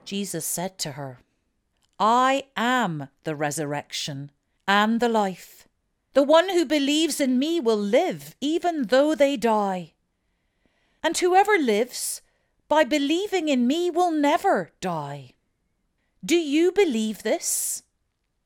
Jesus said to her, I am the resurrection and the life. The one who believes in me will live even though they die. And whoever lives by believing in me will never die. Do you believe this?